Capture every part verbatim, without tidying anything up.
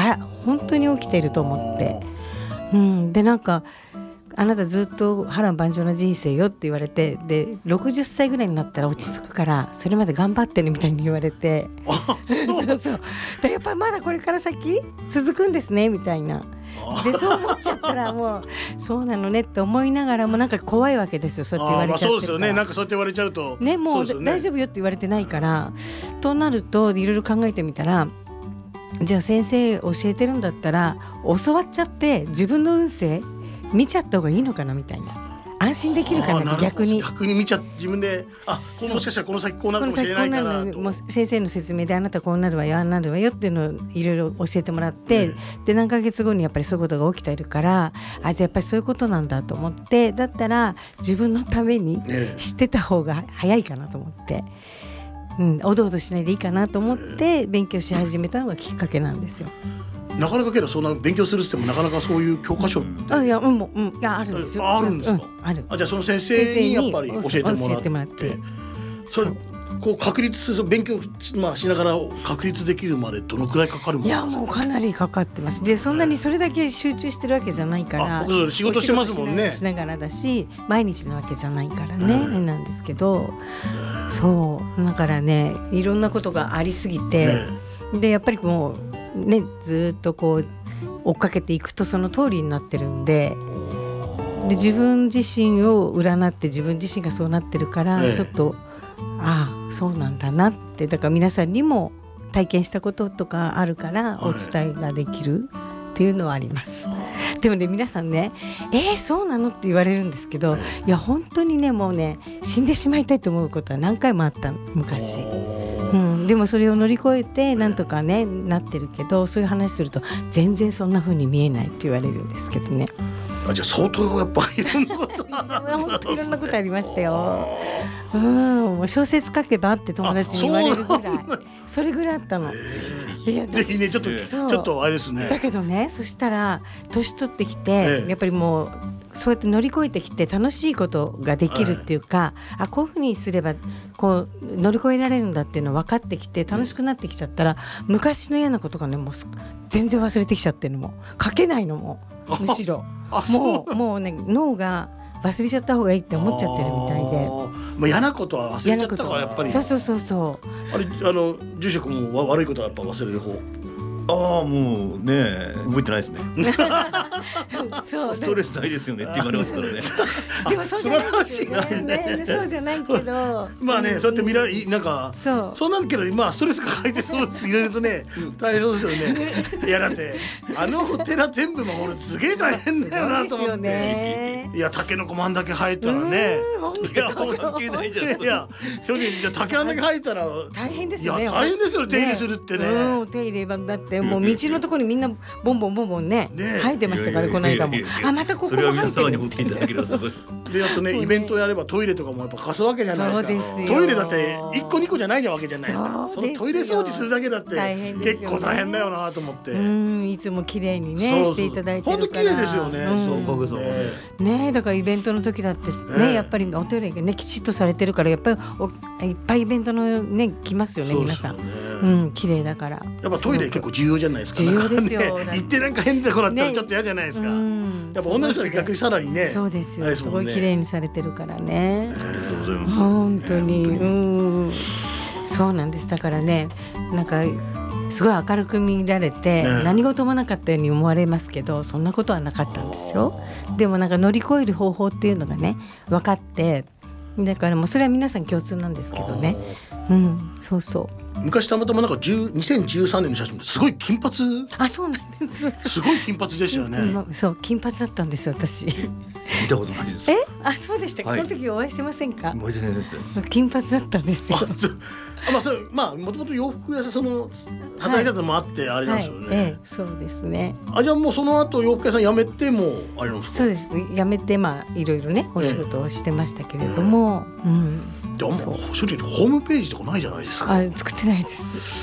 あ本当に起きていると思って、うん、でなんかあなたずっと波乱万丈な人生よって言われて、でろくじゅっさいぐらいになったら落ち着くからそれまで頑張ってねみたいに言われてそうそうでやっぱりまだこれから先続くんですねみたいなでそう思っちゃったらもうそうなのねって思いながらもなんか怖いわけですよ。そうやって言われちゃってるから。 あ、まあ、そうですよね。なんかそうやって言われちゃうとね、もうそうですよね、 大丈夫よって言われてないからとなるといろいろ考えてみたら、じゃあ先生教えてるんだったら教わっちゃって自分の運勢見ちゃった方がいいのかなみたいな、安心できるかなって逆に逆に見ちゃ自分であこもしかしたらこの先こうなるかもしれないからと、 もう先生の説明であなたこうなるわよああなるわよっていうのをいろいろ教えてもらって、うん、で何ヶ月後にやっぱりそういうことが起きているから、あじゃあやっぱりそういうことなんだと思って、だったら自分のために知ってた方が早いかなと思って、うん、おどおどしないでいいかなと思って勉強し始めたのがきっかけなんですよ。 なかなかけどそんな勉強するってもなかなかそういう教科書って、 あいや、うんうん、いやあるんですよ。 あるんですか、 うん、ある。 あじゃあその先生にやっぱり教えてもらって、 教えてもらってそれこう確立する勉強、まあ、しながら確立できるまでどのくらいかかるものですか？ いやもうかなりかかってます。でそんなにそれだけ集中してるわけじゃないから、 あ僕仕事してますもんね。 しながらだし毎日なわけじゃないからね、うん、なんですけど、そうだからねいろんなことがありすぎて、ね、でやっぱりもうねずっとこう追っかけていくとその通りになってるんで、で自分自身を占って自分自身がそうなってるから、ね、ちょっとああそうなんだなって、だから皆さんにも体験したこととかあるからお伝えができるっていうのはあります、はい、でもね皆さんねえー、そうなのって言われるんですけど、はい、いや本当にねもうね死んでしまいたいと思うことは何回もあった昔、うん、でもそれを乗り越えてなんとかねなってるけど、そういう話すると全然そんな風に見えないって言われるんですけどね。 あじゃあ相当やっぱりいろんなこと本当いろんなことありましたよ。うん、もう小説書けばって友達に言われるぐらい そ, それぐらいあったの。いやぜひねちょっとちょっとあれですね。 だけどねそしたら年取ってきて、ええ、やっぱりもうそうやって乗り越えてきて楽しいことができるっていうか、ええ、あこういうふうにすればこう乗り越えられるんだっていうの分かってきて楽しくなってきちゃったら、昔の嫌なことがねもう全然忘れてきちゃってるのも書けないのもむしろもう、もうね脳が忘れちゃった方がいいって思っちゃってるみたいで、 まあ、嫌なことは忘れちゃったからやっぱりそうそうそうそうあれあの住職も悪いことはやっぱ忘れる方。 ああもうね覚えてないですねそうストレス大ですよねって言われますからねでもそうじゃないですよね。そうじゃないけどまあね、うん、そうやって見られなんかそうそうなんけどまあストレス抱えてそう入れるとね大変そうですよねいやだってあのお寺全部守るすげえ大変だよなと思って、ね、いやタケノコマンだけ生えたらねいや関係ないじゃん。 いや正直じゃタケマンだけ生えたら大変ですよね。 いや大変ですよ手入れするってね、 うん、手入ればだってもう道のところにみんなボンボンボンボンね生えてましたからこの間もあまたここも生えてるってでやっとねイベントやればトイレとかもやっぱ貸すわけじゃないですか。 そうですよ。 トイレだっていっこにこじゃないわけじゃないですか。そのトイレ掃除するだけだって結構大変だよなと思って、 うんいつも綺麗にねそうそうしていただいてるから本当綺麗ですよね、うん、そうそうねだからイベントの時だってね、ねやっぱりおトイレがねきちっとされてるからやっぱりおいっぱいイベントのね来ますよね皆さん、うん綺麗だからやっぱトイレ結構重要じゃないですか。 重要ですよ、 ね、行ってなんか変な子だったらちょっと嫌じゃないですか、ね、やっぱ女の人は逆にさらにねそうですよ、ね、すごい綺麗にされてるからね。 ありがとうございます。 本当に、うんそうなんです。だからねなんかすごい明るく見られて、ね、何事もなかったように思われますけどそんなことはなかったんですよ。でもなんか乗り越える方法っていうのがね分かってだからもうそれは皆さん共通なんですけどね、うん、そうそう昔たまたまなんかにせんじゅうさんねんの写真ですごい金髪あそうなんですすごい金髪でしたよね、 うん、そう金髪だったんです私見たことないです。 えあそうでしたか、はい、その時お会いしてませんか。 覚えてないです。 金髪だったんですよ。 あまあそれまあもともと洋服屋さんその働いたのもあってあれなんですよね、 はいはいええ、そうですね。 あじゃあもうその後洋服屋さん辞めてもうあれなんですか。 そうです辞めてまあいろいろねお仕事をしてましたけれども、ええうん、 でも正直ホームページとかないじゃないですか。 あ作ってないです。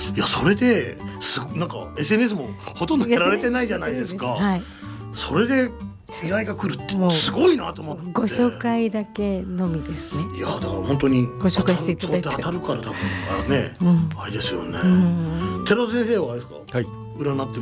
いやそれですなんか エスエヌエス もほとんどやられてないじゃないですか。はい、それで依頼が来るってすごいなと思ってご紹介だけのみですね。 いやだから本当にご紹介していただいて当たるから多分あれね、うん、あれですよね、うん、寺田先生はあれですか、 はい、 占って